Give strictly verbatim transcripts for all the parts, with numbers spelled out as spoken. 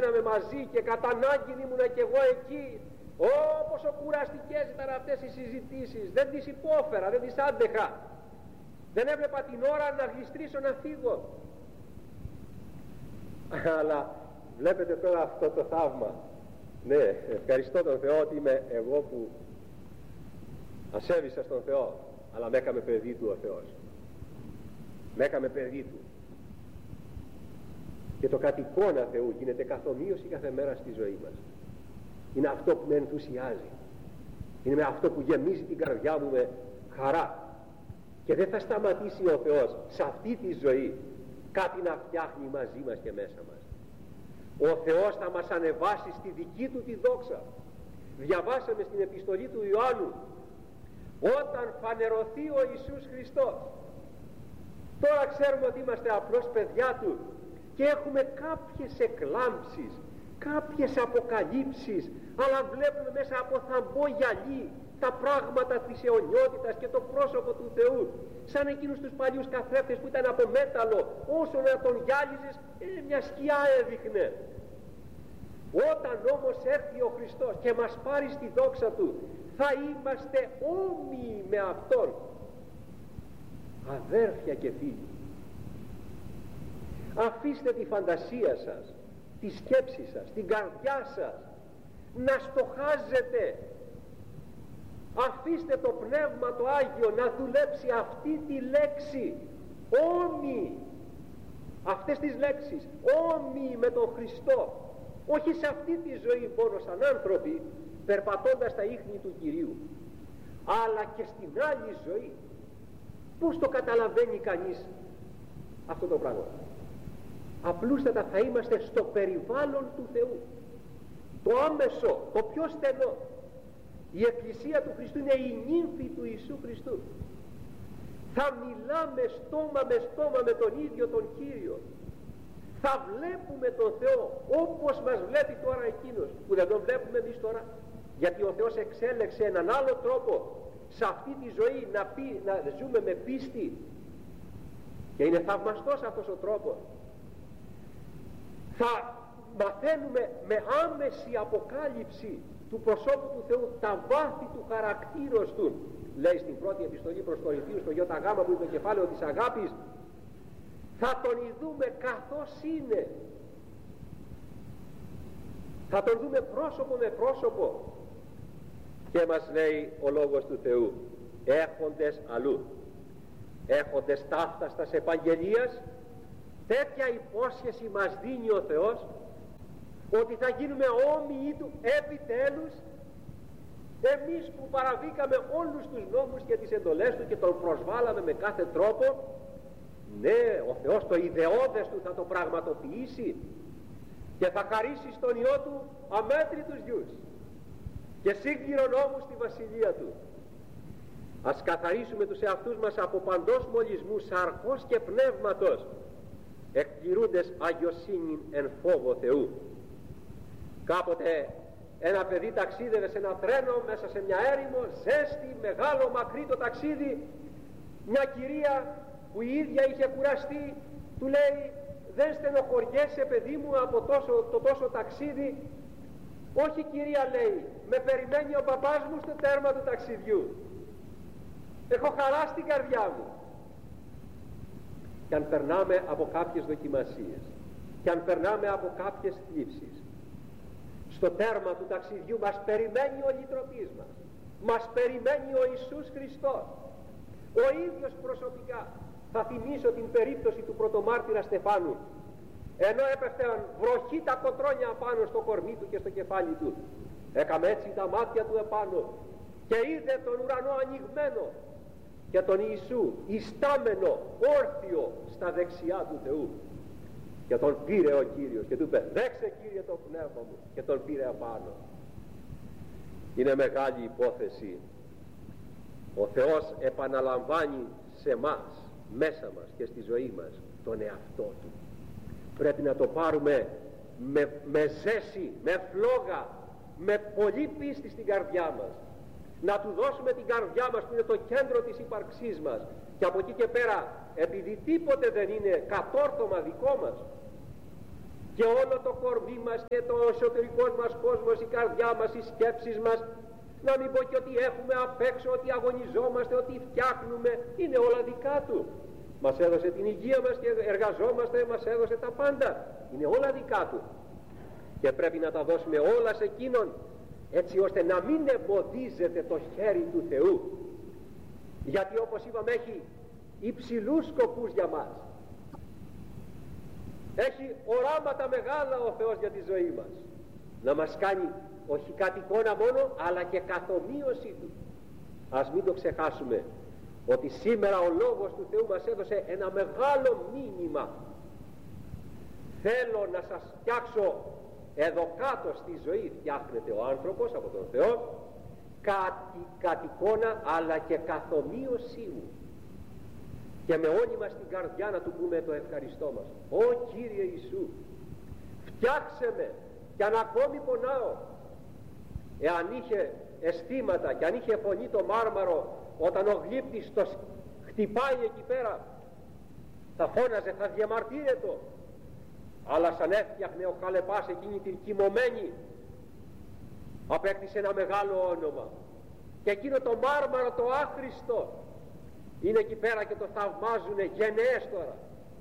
πηγαίναμε μαζί και κατά ανάγκη ήμουνα κι εγώ εκεί. Ω, πόσο κουραστικές ήταν αυτές οι συζητήσεις, δεν τις υπόφερα, δεν τις άντεχα, δεν έβλεπα την ώρα να γλιστρήσω να φύγω. Αλλά βλέπετε τώρα αυτό το θαύμα. Ναι, ευχαριστώ τον Θεό ότι είμαι εγώ που ασέβησα στον Θεό, αλλά με έκαμε παιδί του ο Θεός, με έκαμε παιδί του. Και το κατ' εικόνα Θεού γίνεται καθομοίωση κάθε μέρα στη ζωή μας. Είναι αυτό που με ενθουσιάζει, είναι με αυτό που γεμίζει την καρδιά μου με χαρά. Και δεν θα σταματήσει ο Θεός σε αυτή τη ζωή κάτι να φτιάχνει μαζί μας και μέσα μας. Ο Θεός θα μας ανεβάσει στη δική του τη δόξα. Διαβάσαμε στην επιστολή του Ιωάννου, όταν φανερωθεί ο Ιησούς Χριστός. Τώρα ξέρουμε ότι είμαστε απλώς παιδιά του και έχουμε κάποιες εκλάμψεις, κάποιες αποκαλύψεις, αλλά βλέπουμε μέσα από θαμπό γυαλί τα πράγματα της αιωνιότητας και το πρόσωπο του Θεού, σαν εκείνους τους παλιούς καθρέφτες που ήταν από μέταλλο, όσο να τον γυάλιζες ε, μια σκιά έδειχνε. Όταν όμως έρθει ο Χριστός και μας πάρει στη δόξα του, θα είμαστε όμοιοι με Αυτόν, αδέρφια και φίλοι. Αφήστε τη φαντασία σας, τη σκέψη σας, την καρδιά σας να στοχάζετε. Αφήστε το Πνεύμα το Άγιο να δουλέψει αυτή τη λέξη, όμοιοι, αυτές τις λέξεις, όμοιοι με τον Χριστό, όχι σε αυτή τη ζωή μόνο σαν άνθρωποι περπατώντας τα ίχνη του Κυρίου, αλλά και στην άλλη ζωή. Πώς το καταλαβαίνει κανείς αυτό το πράγμα? Απλούστατα θα είμαστε στο περιβάλλον του Θεού, το άμεσο, το πιο στενό. Η Εκκλησία του Χριστού είναι η νύμφη του Ιησού Χριστού. Θα μιλάμε στόμα με στόμα με τον ίδιο τον Κύριο. Θα βλέπουμε τον Θεό όπως μας βλέπει τώρα εκείνος, που δεν τον βλέπουμε εμείς τώρα, γιατί ο Θεός εξέλεξε έναν άλλο τρόπο σε αυτή τη ζωή να, πει, να ζούμε με πίστη, και είναι θαυμαστός αυτός ο τρόπος. Θα μαθαίνουμε με άμεση αποκάλυψη του προσώπου του Θεού τα βάθη του χαρακτήρος του. Λέει στην πρώτη επιστολή προς Κορινθίους, στο ΙΓ που είναι το κεφάλαιο της αγάπης, θα τον ειδούμε καθώς είναι. Θα τον δούμε πρόσωπο με πρόσωπο. Και μας λέει ο Λόγος του Θεού, έχοντες αλλού, έχοντες ταύταστας επαγγελίας, τέτοια υπόσχεση μας δίνει ο Θεός, ότι θα γίνουμε όμοιοι του επιτέλους, εμείς που παραβήκαμε όλους τους νόμους και τις εντολές του και τον προσβάλαμε με κάθε τρόπο. Ναι, ο Θεός το ιδεώδες του θα το πραγματοποιήσει και θα χαρίσει στον Υιό του αμέτρητους γιους και σύγκληρον όμως στη βασιλεία του. Ας καθαρίσουμε τους εαυτούς μας από παντός μολυσμού σαρκός και πνεύματος, εκπληρούντες αγιοσύνην εν φόβο Θεού. Κάποτε ένα παιδί ταξίδευε σε ένα τρένο μέσα σε μια έρημο, ζέστη, μεγάλο, μακρύ το ταξίδι. Μια κυρία που η ίδια είχε κουραστεί του λέει, δεν στενοχωριέσαι παιδί μου από τόσο, το τόσο ταξίδι? Όχι κυρία, λέει, με περιμένει ο παπάς μου στο τέρμα του ταξιδιού, έχω χαρά στην καρδιά μου. Και αν περνάμε από κάποιες δοκιμασίες και αν περνάμε από κάποιες θλίψεις, στο τέρμα του ταξιδιού μας περιμένει ο λυτρωτής μας, μας περιμένει ο Ιησούς Χριστός ο ίδιος προσωπικά. Θα θυμίσω την περίπτωση του πρωτομάρτυρα Στεφάνου, ενώ έπεφταν βροχή τα κοτρώνια απάνω στο κορμί του και στο κεφάλι του, έκαμε έτσι τα μάτια του επάνω και είδε τον ουρανό ανοιγμένο και τον Ιησού ιστάμενο όρθιο στα δεξιά του Θεού, και τον πήρε ο Κύριος και του είπε, δέξε Κύριε το πνεύμα μου, και τον πήρε απάνω. Είναι μεγάλη υπόθεση. Ο Θεός επαναλαμβάνει σε μας, μέσα μας και στη ζωή μας, τον εαυτό του. Πρέπει να το πάρουμε με, με ζέση, με φλόγα, με πολύ πίστη στην καρδιά μας, να του δώσουμε την καρδιά μας που είναι το κέντρο της ύπαρξής μας, και από εκεί και πέρα, επειδή τίποτε δεν είναι κατόρθωμα δικό μας και όλο το κορμί μας και το εσωτερικός μας κόσμος, η καρδιά μας, οι σκέψεις μας, να μην πω και ότι έχουμε απ' έξω, ότι αγωνιζόμαστε, ότι φτιάχνουμε, είναι όλα δικά του. Μας έδωσε την υγεία μας και εργαζόμαστε, μας έδωσε τα πάντα, είναι όλα δικά του και πρέπει να τα δώσουμε όλα σε εκείνον, έτσι ώστε να μην εμποδίζεται το χέρι του Θεού, γιατί όπως είπαμε έχει υψηλούς σκοπούς για μας, έχει οράματα μεγάλα ο Θεός για τη ζωή μας, να μας κάνει όχι κάτι εικόνα μόνο, αλλά και καθομοίωση του. Ας μην το ξεχάσουμε ότι σήμερα ο Λόγος του Θεού μας έδωσε ένα μεγάλο μήνυμα. Θέλω να σας φτιάξω εδώ κάτω στη ζωή, φτιάχνεται ο άνθρωπος από τον Θεό, κάτι, κάτι εικόνα αλλά και καθομοίωσή μου, και με όλη μας την καρδιά να του πούμε το ευχαριστώ μας. Ω Κύριε Ιησού, φτιάξε με, κι αν ακόμη πονάω. Εάν είχε αισθήματα και αν είχε φωνή το μάρμαρο, όταν ο γλύπτης το χτυπάει εκεί πέρα, θα φώναζε, θα διαμαρτύρετο, αλλά σαν έφτιαχνε ο Χαλεπάς εκείνη την κοιμωμένη, απέκτησε ένα μεγάλο όνομα, και εκείνο το μάρμαρο το άχρηστο είναι εκεί πέρα και το θαυμάζουνε γενναίες τώρα.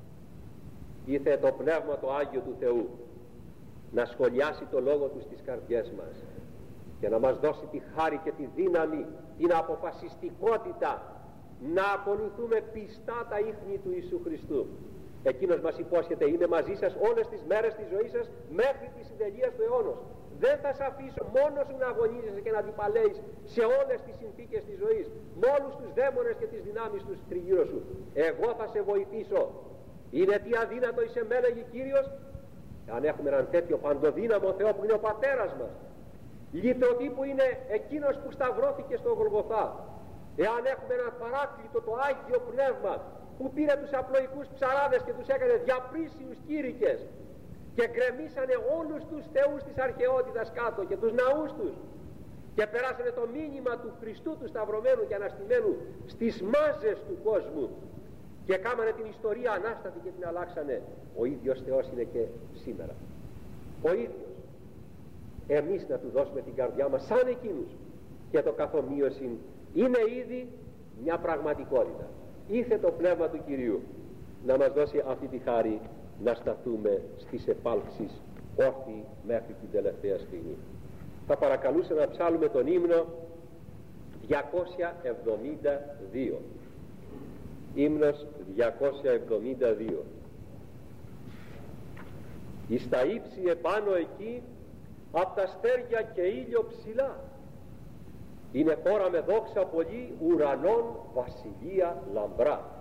Ήθε το Πνεύμα το Άγιο του Θεού να σχολιάσει το Λόγο του στις καρδιές μας και να μας δώσει τη χάρη και τη δύναμη, την αποφασιστικότητα να ακολουθούμε πιστά τα ίχνη του Ιησού Χριστού. Εκείνος μας υπόσχεται, είμαι μαζί σας όλες τις μέρες της ζωής σας μέχρι τη συντελεία του αιώνος. Δεν θα σε αφήσω μόνος σου να αγωνίζεσαι και να αντιπαλέεις σε όλες τις συνθήκες της ζωής, με όλους τους δαίμονες και τις δυνάμεις τους τριγύρω σου. Εγώ θα σε βοηθήσω. Είναι τι αδύνατο εις εμένα, λέγει Κύριος. Αν έχουμε έναν τέτοιο παντοδύναμο Θεό που είναι ο Πατέρας μας, λυτρωτή που είναι εκείνος που σταυρώθηκε στο Γολγοθά, εάν έχουμε έναν παράκλητο το Άγιο Πνεύμα που πήρε τους απλοϊκούς ψαράδες και τους έκανε διαπρίσιους κήρυκες και γκρεμίσανε όλους τους θεούς της αρχαιότητας κάτω και τους ναούς τους και περάσανε το μήνυμα του Χριστού του σταυρωμένου και αναστημένου στις μάζες του κόσμου και κάμανε την ιστορία ανάστατη και την αλλάξανε. Ο ίδιος Θεός είναι και σήμερα, ο ίδιος. Εμείς να του δώσουμε την καρδιά μας σαν εκείνους, και το καθομοίωση είναι ήδη μια πραγματικότητα. Ήθε το Πνεύμα του Κυρίου να μας δώσει αυτή τη χάρη να σταθούμε στις επάλξεις όρθιοι μέχρι την τελευταία στιγμή. Θα παρακαλούσα να ψάλουμε τον ύμνο διακόσια εβδομήντα δύο. Ύμνος διακόσια εβδομήντα δύο. Εις τα ύψη επάνω εκεί, απ' τα αστέρια και ήλιο ψηλά, είναι χώρα με δόξα πολύ, ουρανών βασιλεία λαμπρά.